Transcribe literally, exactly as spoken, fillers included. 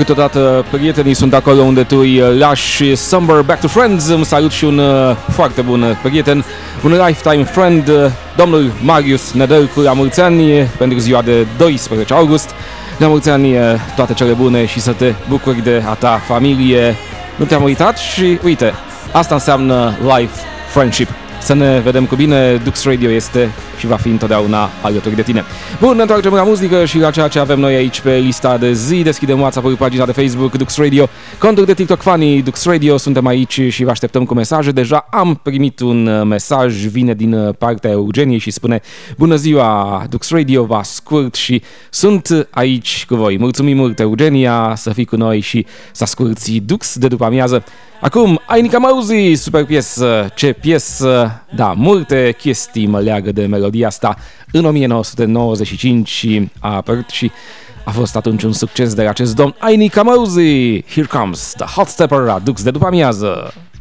Câteodată prietenii sunt acolo unde tu îi lași. Somewhere Back to Friends. Un salut și un uh, foarte bun prieten, un lifetime friend, uh, domnul Marius Nedălcu, la mulți ani pentru ziua de doisprezece august. La mulți ani, uh, toate cele bune și să te bucuri de a ta familie. Nu te-am uitat și uite, asta înseamnă life friendship. Să ne vedem cu bine, Dux Radio este și va fi întotdeauna alături de tine. Bun, ne întoarcem la muzică și la ceea ce avem noi aici pe lista de zi. Deschidem WhatsApp-ul, pagina de Facebook Dux Radio, conturi de TikTok Funny Dux Radio. Suntem aici și vă așteptăm cu mesaje. Deja am primit un mesaj, vine din partea Eugeniei și spune: bună ziua, Dux Radio, vă ascult și sunt aici cu voi. Mulțumim mult, Eugenia, să fii cu noi și să asculti Dux de după amiază. Acum, Ainica Mauzi, super piesă, ce piesă, da, multe chestii mă leagă de melodia asta. În nouăsprezece nouăzeci și cinci a apărut și a fost atunci un succes de la acest domn Ainica Mauzi. Here comes the hot stepper, Dux de după amiază.